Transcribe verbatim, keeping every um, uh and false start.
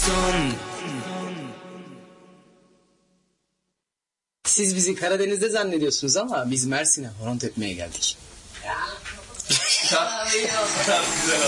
Siz bizi Karadeniz'de zannediyorsunuz ama biz Mersin'e horon tepmeye geldik. Güzel